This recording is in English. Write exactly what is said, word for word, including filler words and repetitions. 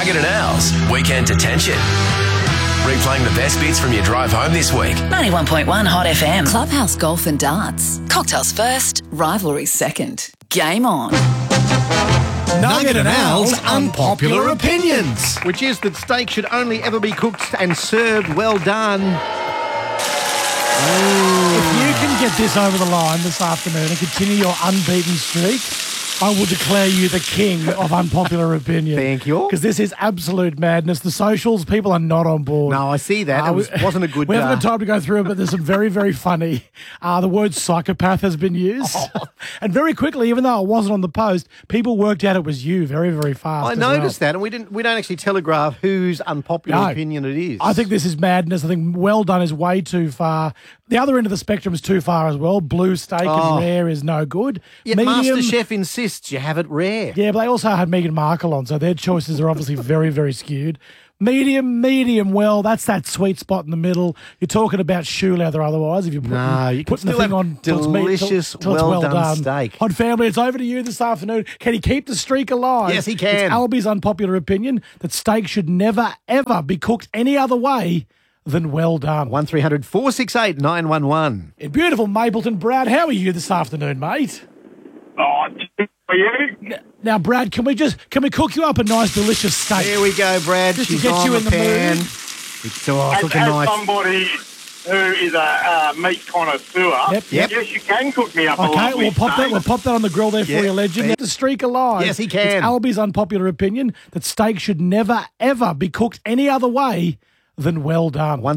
Nugget and Al's Weekend Detention. Replaying the best bits from your drive home this week. ninety-one point one Hot F M. Clubhouse Golf and Darts. Cocktails first, rivalry second. Game on. Nugget and Al's Unpopular Opinions. Which is that steak should only ever be cooked and served well done. If you can get this over the line this afternoon and continue your unbeaten streak, I will declare you the king of unpopular opinion. Thank you. Because this is absolute madness. The socials, people are not on board. No, I see that. Uh, it was, wasn't a good... We haven't uh, got time to go through it, but there's some very, very funny. Uh, the word psychopath has been used. Oh. And very quickly, even though it wasn't on the post, people worked out it was you very, very fast. I as noticed well. that, and we didn't. We don't actually telegraph whose unpopular No. opinion it is. I think this is madness. I think well done is way too far. The other end of the spectrum is too far as well. Blue steak Oh. and rare is no good. Yet Medium, MasterChef insists you have it rare. yeah, but they also had Meghan Markle on, so their choices are obviously very, very skewed. Medium, medium, well, that's that sweet spot in the middle. You're talking about shoe leather otherwise. If you're putting, No, you can putting the still thing have on till it's meat- till- delicious, till it's well done steak. Hot family, it's over to you this afternoon. Can he keep the streak alive? Yes, he can. It's Albie's unpopular opinion that steak should never, ever be cooked any other way than well done. One three hundred four six eight nine one one. In beautiful Mapleton, Brad, how are you this afternoon, mate? Oh, for you? Now, Brad, can we just can we cook you up a nice, delicious steak? Here we go, Brad. Just to She's get on you in the pan. mood. It's oh, it's As, looking as nice. somebody who is a uh, meat connoisseur, Yep, yep. yes, you can cook me up a Okay, lovely we'll pop that. steak. We'll pop that on the grill there for Yeah. you, legend. The streak alive. Yes, he can. It's Albie's unpopular opinion that steak should never, ever be cooked any other way than well done.